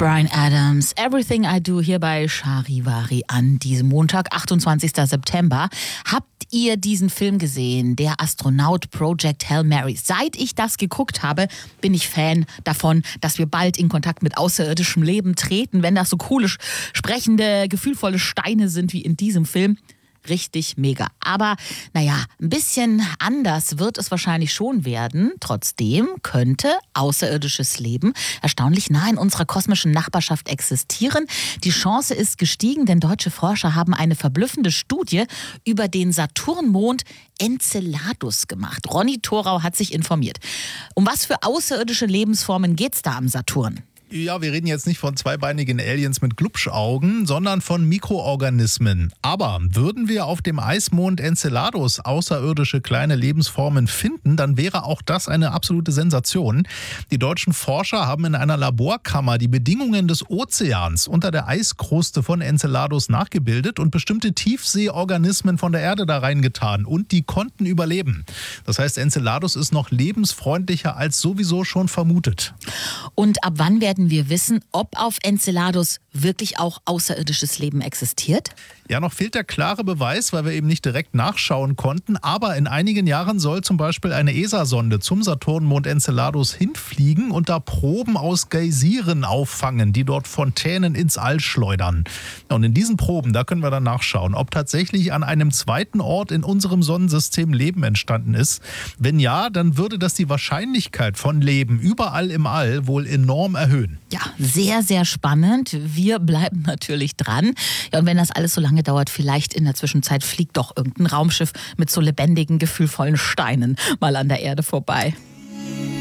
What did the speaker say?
Bryan Adams, Everything I Do hier bei Charivari an diesem Montag, 28. September. Habt ihr diesen Film gesehen, der Astronaut Project Hail Mary? Seit ich das geguckt habe, bin ich Fan davon, dass wir bald in Kontakt mit außerirdischem Leben treten, wenn das so coole, sprechende, gefühlvolle Steine sind wie in diesem Film. Richtig mega. Aber naja, ein bisschen anders wird es wahrscheinlich schon werden. Trotzdem könnte außerirdisches Leben erstaunlich nah in unserer kosmischen Nachbarschaft existieren. Die Chance ist gestiegen, denn deutsche Forscher haben eine verblüffende Studie über den Saturnmond Enceladus gemacht. Ronny Thorau hat sich informiert. Um was für außerirdische Lebensformen geht's da am Saturn? Ja, wir reden jetzt nicht von zweibeinigen Aliens mit Glubschaugen, sondern von Mikroorganismen. Aber würden wir auf dem Eismond Enceladus außerirdische kleine Lebensformen finden, dann wäre auch das eine absolute Sensation. Die deutschen Forscher haben in einer Laborkammer die Bedingungen des Ozeans unter der Eiskruste von Enceladus nachgebildet und bestimmte Tiefseeorganismen von der Erde da reingetan. Und die konnten überleben. Das heißt, Enceladus ist noch lebensfreundlicher als sowieso schon vermutet. Und ab wann werden wir wissen, ob auf Enceladus wirklich auch außerirdisches Leben existiert? Ja, noch fehlt der klare Beweis, weil wir eben nicht direkt nachschauen konnten. Aber in einigen Jahren soll zum Beispiel eine ESA-Sonde zum Saturnmond Enceladus hinfliegen und da Proben aus Geysiren auffangen, die dort Fontänen ins All schleudern. Und in diesen Proben, da können wir dann nachschauen, ob tatsächlich an einem zweiten Ort in unserem Sonnensystem Leben entstanden ist. Wenn ja, dann würde das die Wahrscheinlichkeit von Leben überall im All wohl enorm erhöhen. Ja, sehr, sehr spannend. Wir bleiben natürlich dran. Ja, und wenn das alles so lange dauert, vielleicht in der Zwischenzeit fliegt doch irgendein Raumschiff mit so lebendigen, gefühlvollen Steinen mal an der Erde vorbei.